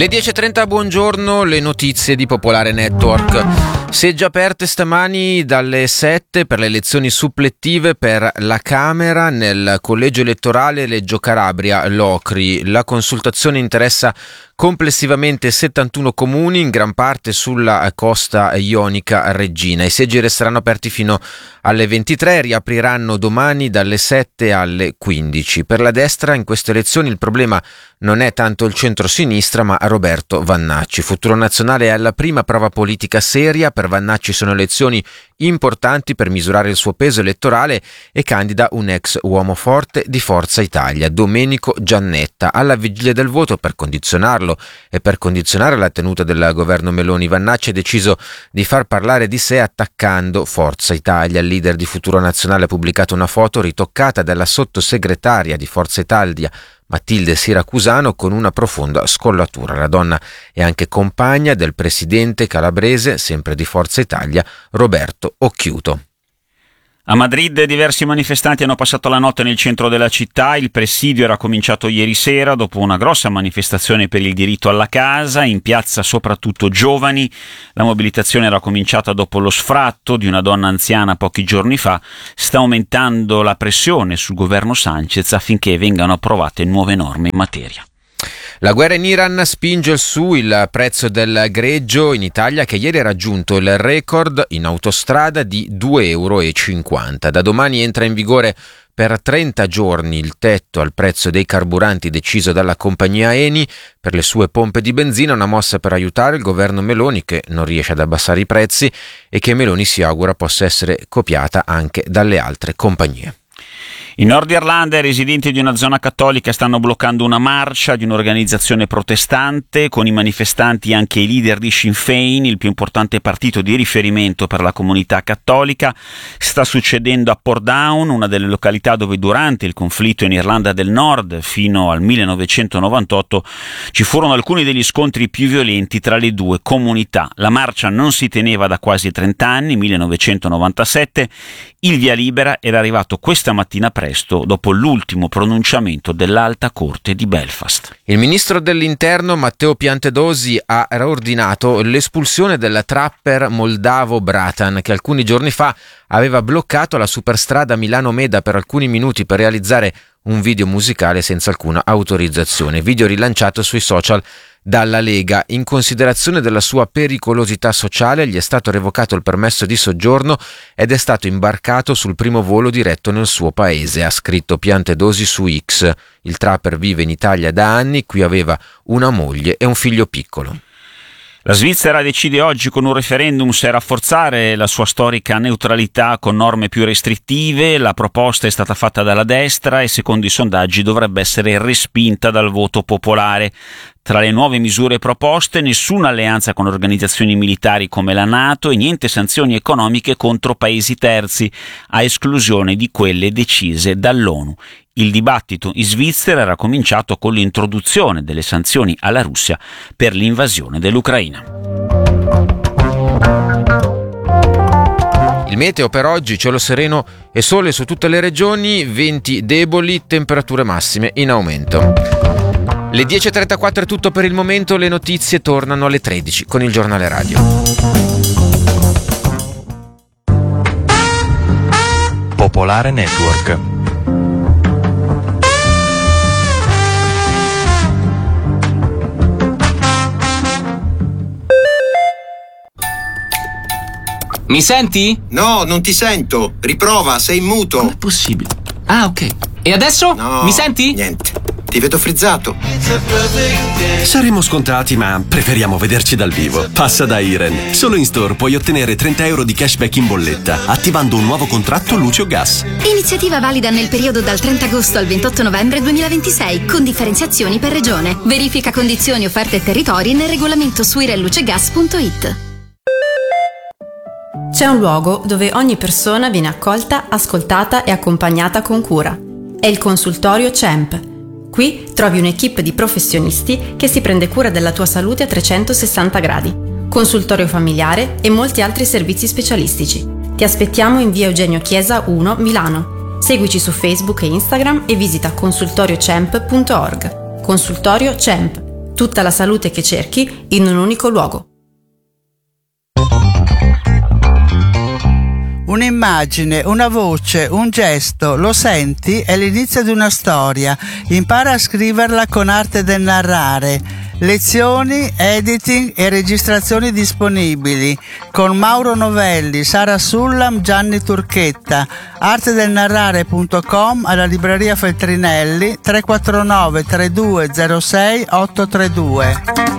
Le 10.30, buongiorno, le notizie di Popolare Network. Segge aperte stamani dalle 7 per le elezioni supplettive per la Camera nel collegio elettorale Reggio Calabria Locri. La consultazione interessa complessivamente 71 comuni, in gran parte sulla costa ionica reggina. I seggi resteranno aperti fino alle 23, riapriranno domani dalle 7 alle 15. Per la destra in queste elezioni il problema non è tanto il centro-sinistra ma Roberto Vannacci. Futuro Nazionale è alla prima prova politica seria. Per Vannacci sono elezioni importanti per misurare il suo peso elettorale e candida un ex uomo forte di Forza Italia, Domenico Giannetta. Alla vigilia del voto, per condizionarlo e per condizionare la tenuta del governo Meloni, Vannacci ha deciso di far parlare di sé attaccando Forza Italia. Il leader di Futuro Nazionale ha pubblicato una foto ritoccata dalla sottosegretaria di Forza Italia Matilde Siracusano con una profonda scollatura. La donna è anche compagna del presidente calabrese, sempre di Forza Italia, Roberto Occhiuto. A Madrid diversi manifestanti hanno passato la notte nel centro della città. Il presidio era cominciato ieri sera dopo una grossa manifestazione per il diritto alla casa, in piazza soprattutto giovani. La mobilitazione era cominciata dopo lo sfratto di una donna anziana pochi giorni fa. Sta aumentando la pressione sul governo Sanchez affinché vengano approvate nuove norme in materia. La guerra in Iran spinge su il prezzo del greggio in Italia, che ieri ha raggiunto il record in autostrada di 2,50 €. Da domani entra in vigore per 30 giorni il tetto al prezzo dei carburanti deciso dalla compagnia Eni per le sue pompe di benzina, una mossa per aiutare il governo Meloni, che non riesce ad abbassare i prezzi e che Meloni si augura possa essere copiata anche dalle altre compagnie. In Nord Irlanda i residenti di una zona cattolica stanno bloccando una marcia di un'organizzazione protestante, con i manifestanti anche i leader di Sinn Féin, il più importante partito di riferimento per la comunità cattolica. Sta succedendo a Portdown, una delle località dove durante il conflitto in Irlanda del Nord fino al 1998 ci furono alcuni degli scontri più violenti tra le due comunità. La marcia non si teneva da quasi 30 anni, 1997. Il via libera era arrivato questa mattina presto dopo l'ultimo pronunciamento dell'Alta Corte di Belfast. Il ministro dell'Interno Matteo Piantedosi ha ordinato l'espulsione del trapper moldavo Bratan, che alcuni giorni fa aveva bloccato la superstrada Milano-Meda per alcuni minuti per realizzare un video musicale senza alcuna autorizzazione. Video rilanciato sui social dalla Lega. In considerazione della sua pericolosità sociale gli è stato revocato il permesso di soggiorno ed è stato imbarcato sul primo volo diretto nel suo paese, ha scritto Piantedosi su X. Il trapper vive in Italia da anni, qui aveva una moglie e un figlio piccolo. La Svizzera decide oggi con un referendum se rafforzare la sua storica neutralità con norme più restrittive. La proposta è stata fatta dalla destra e secondo i sondaggi dovrebbe essere respinta dal voto popolare. Tra le nuove misure proposte, nessuna alleanza con organizzazioni militari come la NATO e niente sanzioni economiche contro paesi terzi, a esclusione di quelle decise dall'ONU. Il dibattito in Svizzera era cominciato con l'introduzione delle sanzioni alla Russia per l'invasione dell'Ucraina. Il meteo per oggi: cielo sereno e sole su tutte le regioni, venti deboli, temperature massime in aumento. Le 10.34 è tutto per il momento, le notizie tornano alle 13 con il giornale radio. Popolare Network. Mi senti? No, non ti sento. Riprova, sei in muto. Com'è possibile? Ah, ok. E adesso? No, Mi senti? Niente. Ti vedo frizzato. Saremo scontati, ma preferiamo vederci dal vivo. Passa da Iren. Solo in store puoi ottenere 30 € di cashback in bolletta attivando un nuovo contratto Luce o Gas. Iniziativa valida nel periodo dal 30 agosto al 28 novembre 2026 con differenziazioni per regione. Verifica condizioni, offerte e territori nel regolamento su irenlucegas.it. C'è un luogo dove ogni persona viene accolta, ascoltata e accompagnata con cura. È il consultorio CEMP. Qui trovi un'equipe di professionisti che si prende cura della tua salute a 360 gradi, consultorio familiare e molti altri servizi specialistici. Ti aspettiamo in via Eugenio Chiesa 1, Milano. Seguici su Facebook e Instagram e visita consultoriocemp.org. Consultorio CEMP. Tutta la salute che cerchi in un unico luogo. Un'immagine, una voce, un gesto, lo senti? È l'inizio di una storia. Impara a scriverla con Arte del Narrare. Lezioni, editing e registrazioni disponibili con Mauro Novelli, Sara Sullam, Gianni Turchetta. artedelnarrare.com, alla libreria Feltrinelli, 349 3206 832.